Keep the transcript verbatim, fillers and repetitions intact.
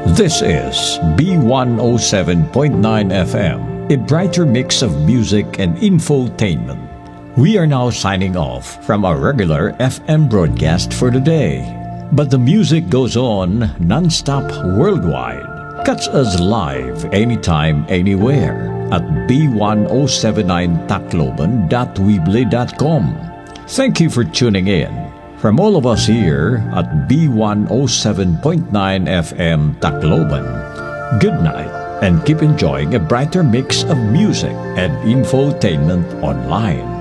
This is B one oh seven point nine F M, a brighter mix of music and infotainment. We are now signing off from our regular F M broadcast for today. But the music goes on non-stop worldwide. Catch us live anytime, anywhere at b one oh seven nine tacloban dot weebly dot com. Thank you for tuning in. From all of us here at B one oh seven point nine F M Tacloban, good night and keep enjoying a brighter mix of music and infotainment online.